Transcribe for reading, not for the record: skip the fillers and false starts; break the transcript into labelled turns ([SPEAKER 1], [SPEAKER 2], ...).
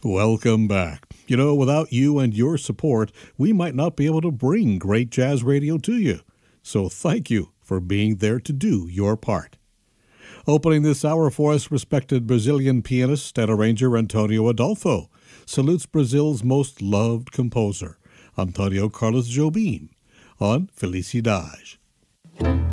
[SPEAKER 1] Welcome back. You know, without you and your support, we might not be able to bring great jazz radio to you. So thank you for being there to do your part. Opening this hour for us, respected Brazilian pianist and arranger Antonio Adolfo salutes Brazil's most loved composer, Antonio Carlos Jobim, on Felicidade.